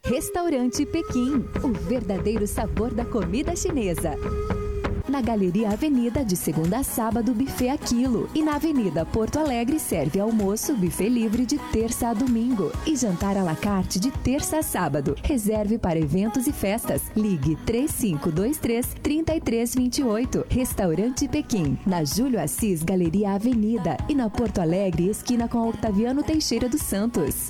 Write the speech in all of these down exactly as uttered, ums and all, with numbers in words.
Restaurante Pequim, o verdadeiro sabor da comida chinesa. Na Galeria Avenida, de segunda a sábado, buffet a quilo. E na Avenida Porto Alegre, serve almoço, buffet livre de terça a domingo. E jantar à la carte de terça a sábado. Reserve para eventos e festas. Ligue três cinco dois três, três três dois oito. Restaurante Pequim, na Júlio Assis, Galeria Avenida. E na Porto Alegre, esquina com Octaviano Teixeira dos Santos.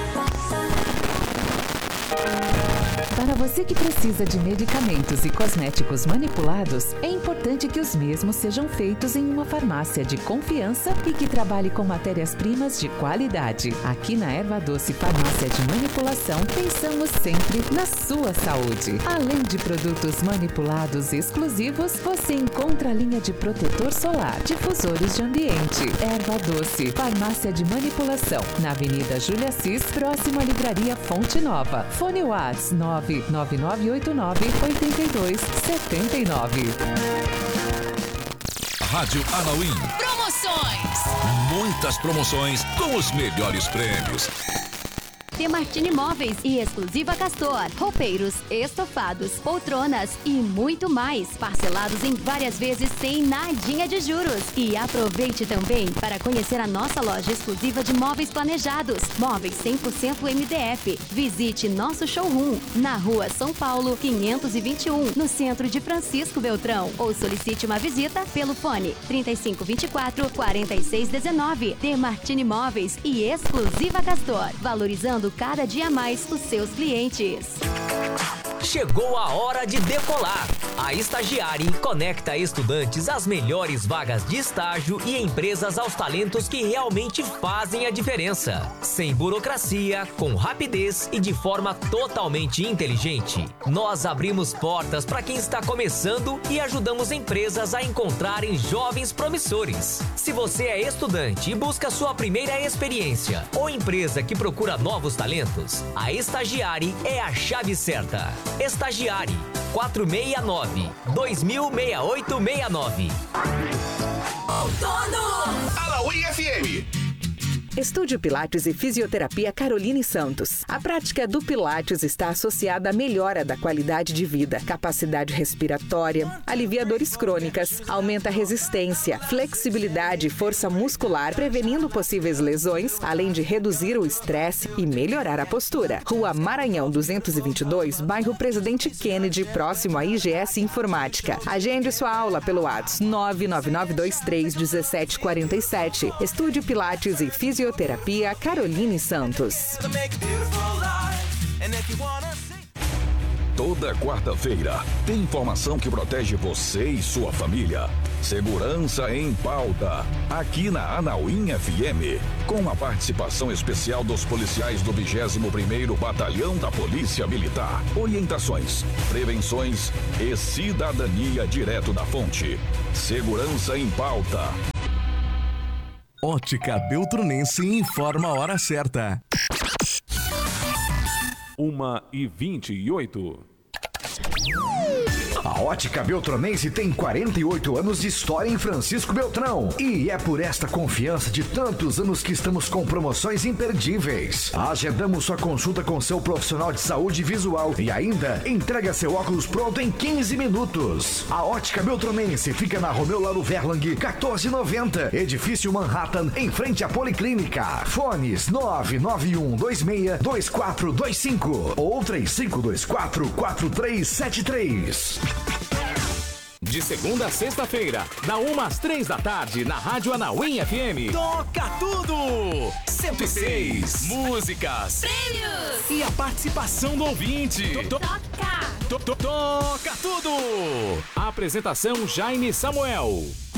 Para você que precisa de medicamentos e cosméticos manipulados, é importante que os mesmos sejam feitos em uma farmácia de confiança e que trabalhe com matérias-primas de qualidade. Aqui na Erva Doce Farmácia de Manipulação, pensamos sempre na sua saúde. Além de produtos manipulados exclusivos, você encontra a linha de protetor solar, difusores de ambiente. Erva Doce Farmácia de Manipulação, na Avenida Júlia Assis, próximo à Livraria Fonte Nova. Fone Whats nove nove nove oito nove oito dois sete nove. Rádio Anauim. Promoções. Muitas promoções com os melhores prêmios. Demartini Móveis e Exclusiva Castor, roupeiros, estofados, poltronas e muito mais, parcelados em várias vezes sem nadinha de juros. E aproveite também para conhecer a nossa loja exclusiva de móveis planejados, móveis cem por cento M D F. Visite nosso showroom na Rua São Paulo, quinhentos e vinte e um, no centro de Francisco Beltrão, ou solicite uma visita pelo fone trinta e cinco vinte e quatro, quarenta e seis dezenove. Demartini Móveis e Exclusiva Castor, valorizando cada dia mais os seus clientes. Chegou a hora de decolar. A Estagiari conecta estudantes às melhores vagas de estágio e empresas aos talentos que realmente fazem a diferença. Sem burocracia, com rapidez e de forma totalmente inteligente. Nós abrimos portas para quem está começando e ajudamos empresas a encontrarem jovens promissores. Se você é estudante e busca sua primeira experiência ou empresa que procura novos talentos, a Estagiari é a chave certa. Estagiari quatro seis nove, dois mil, seis oito seis nove. Outono! Anauim F M. Estúdio Pilates e Fisioterapia Caroline Santos. A prática do Pilates está associada à melhora da qualidade de vida, capacidade respiratória, alivia dores crônicas, aumenta a resistência, flexibilidade e força muscular, prevenindo possíveis lesões, além de reduzir o estresse e melhorar a postura. Rua Maranhão duzentos e vinte e dois, bairro Presidente Kennedy, próximo à I G S Informática. Agende sua aula pelo WhatsApp nove nove nove dois três um sete quatro sete. Estúdio Pilates e Fisioterapia Fisioterapia Caroline Santos. Toda quarta-feira tem informação que protege você e sua família. Segurança em Pauta, aqui na Anauim F M, com a participação especial dos policiais do vigésimo primeiro Batalhão da Polícia Militar. Orientações, prevenções e cidadania direto da fonte. Segurança em Pauta. Ótica Beltronense informa a hora certa. Uma e vinte e oito. A Ótica Beltronense tem quarenta e oito anos de história em Francisco Beltrão. E é por esta confiança de tantos anos que estamos com promoções imperdíveis. Agendamos sua consulta com seu profissional de saúde visual e ainda entrega seu óculos pronto em quinze minutos. A Ótica Beltronense fica na Romeu Lauro Verlang, quatorze e noventa, Edifício Manhattan, em frente à Policlínica. Fones nove nove um dois seis dois quatro dois cinco ou três cinco dois quatro quatro três sete três. De segunda a sexta-feira, da uma às três da tarde, na Rádio Anauim F M. Toca tudo! cento e seis músicas, prêmios e a participação do ouvinte. Toca! Toca tudo! A apresentação Jaime Samuel.